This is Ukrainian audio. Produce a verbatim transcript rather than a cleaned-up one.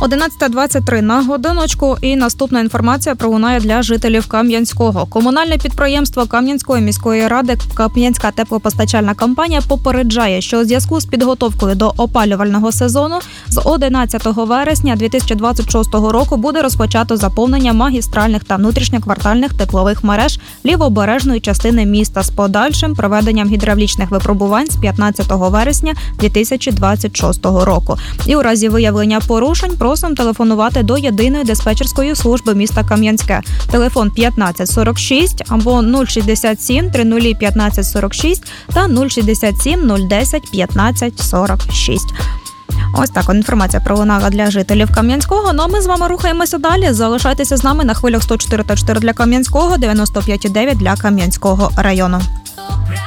одинадцята двадцять три на годиночку, і наступна інформація пролунає для жителів Кам'янського. Комунальне підприємство Кам'янської міської ради «Кам'янська теплопостачальна компанія» попереджає, що у зв'язку з підготовкою до опалювального сезону з одинадцятого вересня дві тисячі двадцять шостого року буде розпочато заповнення магістральних та внутрішньоквартальних теплових мереж лівобережної частини міста з подальшим проведенням гідравлічних випробувань з п'ятнадцятого вересня дві тисячі двадцять шостого року. І у разі виявлення порушень просимо телефонувати до єдиної диспетчерської служби міста Кам'янське. Телефон п'ятнадцять сорок шість або нуль шістдесят сім тридцять п'ятнадцять сорок шість та нуль шістдесят сім нуль десять п'ятнадцять сорок шість. Ось так інформація пролунала для жителів Кам'янського. Ну а ми з вами рухаємося далі. Залишайтеся з нами на хвилях сто чотири та чотири для Кам'янського, дев'яносто п'ять і дев'ять для Кам'янського району.